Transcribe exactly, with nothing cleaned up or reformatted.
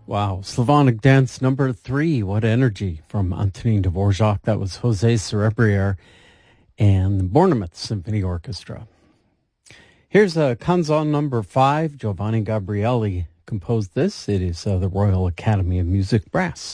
Wow. Slavonic Dance number three. What energy from Antonin Dvorak. That was Jose Cerebriere and the Bournemouth Symphony Orchestra. Here's a Canzon number five. Giovanni Gabrieli composed this. It is uh, the Royal Academy of Music Brass.